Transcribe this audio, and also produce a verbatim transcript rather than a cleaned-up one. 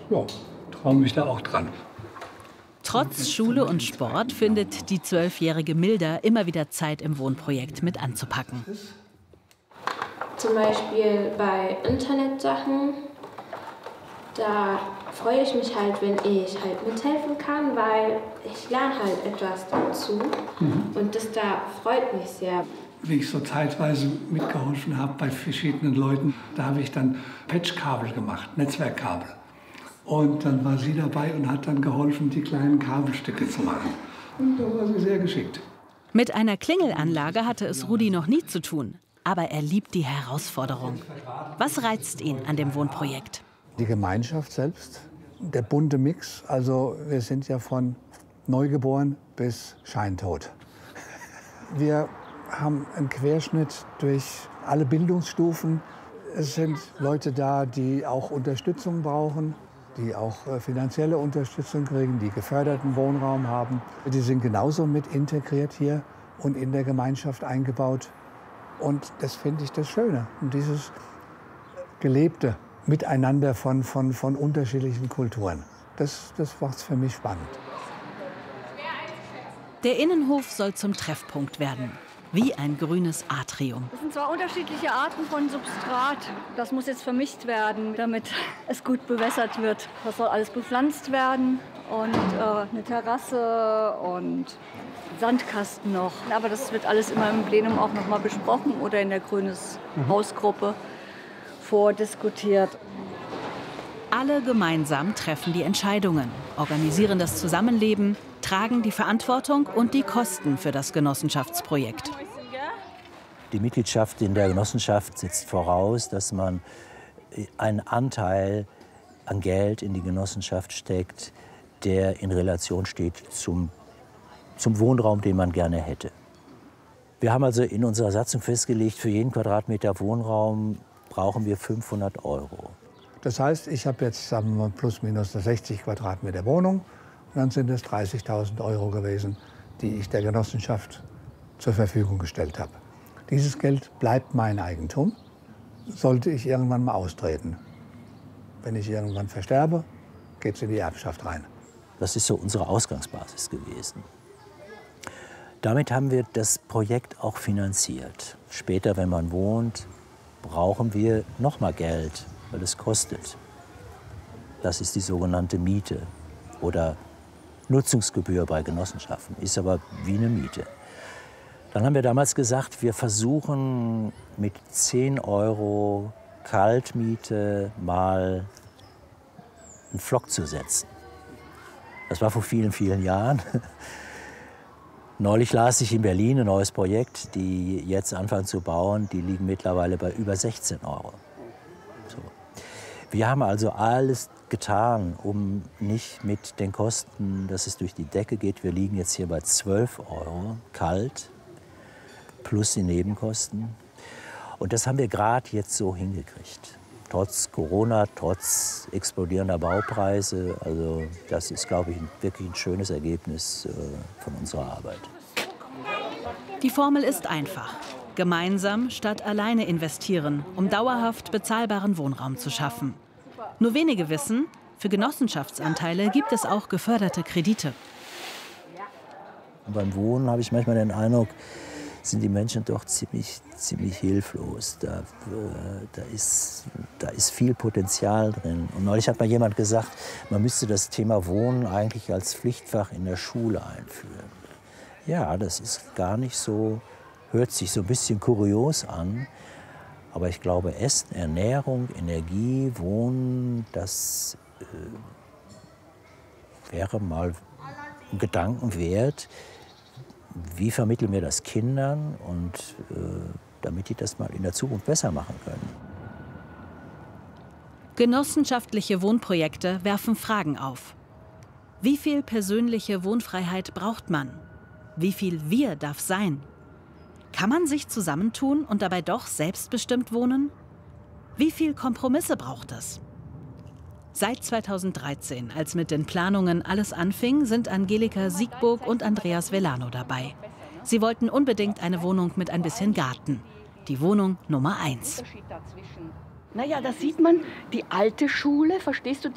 ja, traue mich da auch dran. Trotz Schule und Sport findet die zwölfjährige Milda immer wieder Zeit, im Wohnprojekt mit anzupacken. Zum Beispiel bei Internetsachen, da freue ich mich halt, wenn ich halt mithelfen kann, weil ich lerne halt etwas dazu. Mhm. Und das da freut mich sehr. Wie ich so zeitweise mitgeholfen habe bei verschiedenen Leuten, da habe ich dann Patchkabel gemacht, Netzwerkkabel. Und dann war sie dabei und hat dann geholfen, die kleinen Kabelstücke zu machen. Und da war sie sehr geschickt. Mit einer Klingelanlage hatte es Rudi noch nie zu tun. Aber er liebt die Herausforderung. Was reizt ihn an dem Wohnprojekt? Die Gemeinschaft selbst, der bunte Mix. Also wir sind ja von neugeboren bis scheintot. Wir haben einen Querschnitt durch alle Bildungsstufen. Es sind Leute da, die auch Unterstützung brauchen, die auch finanzielle Unterstützung kriegen, die geförderten Wohnraum haben. Die sind genauso mit integriert hier und in der Gemeinschaft eingebaut. Und das finde ich das Schöne. Und dieses gelebte Miteinander von, von, von unterschiedlichen Kulturen. Das, das macht es für mich spannend. Der Innenhof soll zum Treffpunkt werden. Wie ein grünes Atrium. Das sind zwar unterschiedliche Arten von Substrat. Das muss jetzt vermischt werden, damit es gut bewässert wird. Das soll alles bepflanzt werden und äh, eine Terrasse und Sandkasten noch. Aber das wird alles immer im Plenum auch noch mal besprochen oder in der Grünes Hausgruppe vordiskutiert. Alle gemeinsam treffen die Entscheidungen, organisieren das Zusammenleben, tragen die Verantwortung und die Kosten für das Genossenschaftsprojekt. Die Mitgliedschaft in der Genossenschaft setzt voraus, dass man einen Anteil an Geld in die Genossenschaft steckt, der in Relation steht zum, zum Wohnraum, den man gerne hätte. Wir haben also in unserer Satzung festgelegt, für jeden Quadratmeter Wohnraum brauchen wir fünfhundert Euro. Das heißt, ich habe jetzt sagen wir, plus minus sechzig Quadratmeter Wohnung. Und dann sind es dreißigtausend Euro gewesen, die ich der Genossenschaft zur Verfügung gestellt habe. Dieses Geld bleibt mein Eigentum, sollte ich irgendwann mal austreten. Wenn ich irgendwann versterbe, geht es in die Erbschaft rein. Das ist so unsere Ausgangsbasis gewesen. Damit haben wir das Projekt auch finanziert. Später, wenn man wohnt, brauchen wir noch mal Geld, weil es kostet. Das ist die sogenannte Miete oder Nutzungsgebühr bei Genossenschaften, ist aber wie eine Miete. Dann haben wir damals gesagt, wir versuchen mit zehn Euro Kaltmiete mal einen Pflock zu setzen. Das war vor vielen, vielen Jahren. Neulich las ich in Berlin ein neues Projekt, die jetzt anfangen zu bauen, die liegen mittlerweile bei über sechzehn Euro. So. Wir haben also alles getan, um nicht mit den Kosten, dass es durch die Decke geht. Wir liegen jetzt hier bei zwölf Euro kalt, plus die Nebenkosten. Und das haben wir gerade jetzt so hingekriegt. Trotz Corona, trotz explodierender Baupreise. Also das ist, glaube ich, wirklich ein schönes Ergebnis äh, von unserer Arbeit. Die Formel ist einfach. Gemeinsam statt alleine investieren, um dauerhaft bezahlbaren Wohnraum zu schaffen. Nur wenige wissen, für Genossenschaftsanteile gibt es auch geförderte Kredite. Beim Wohnen habe ich manchmal den Eindruck, sind die Menschen doch ziemlich, ziemlich hilflos. Da, äh, da, ist, da ist viel Potenzial drin. Und neulich hat mal jemand gesagt, man müsste das Thema Wohnen eigentlich als Pflichtfach in der Schule einführen. Ja, das ist gar nicht so, hört sich so ein bisschen kurios an. Aber ich glaube, Essen, Ernährung, Energie, Wohnen, das äh, wäre mal ein Gedanken wert. Wie vermitteln wir das Kindern, und äh, damit die das mal in der Zukunft besser machen können? Genossenschaftliche Wohnprojekte werfen Fragen auf. Wie viel persönliche Wohnfreiheit braucht man? Wie viel Wir darf sein? Kann man sich zusammentun und dabei doch selbstbestimmt wohnen? Wie viel Kompromisse braucht es? Seit zweitausenddreizehn, als mit den Planungen alles anfing, sind Angelika Siegburg und Andreas Velano dabei. Sie wollten unbedingt eine Wohnung mit ein bisschen Garten. Die Wohnung Nummer eins. Naja, da sieht man die alte Schule, verstehst du?